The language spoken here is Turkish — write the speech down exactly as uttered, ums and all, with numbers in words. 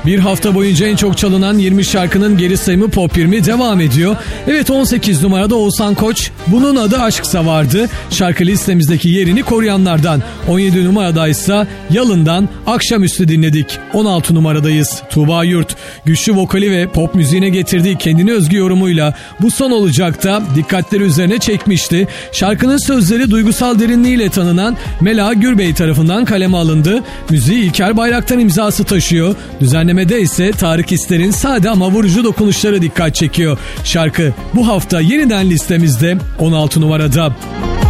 Bir hafta boyunca en çok çalınan yirmi şarkının geri sayımı Pop yirmi devam ediyor. Evet, on sekiz numarada Oğuzhan Koç, Bunun Adı Aşksa vardı. Şarkı listemizdeki yerini koruyanlardan. on yedi numarada ise Yalın'dan Akşamüstü dinledik. on altı numaradayız. Tuğba Yurt, güçlü vokali ve pop müziğine getirdiği kendine özgü yorumuyla bu son olacakta dikkatleri üzerine çekmişti. Şarkının sözleri duygusal derinliğiyle tanınan Mela Gürbey tarafından kaleme alındı. Müziği İlker Bayraktar imzası taşıyor. Düzenlemede ise Tarık İster'in sade ama vurucu dokunuşları dikkat çekiyor. Şarkı bu hafta yeniden listemizde on altı numarada.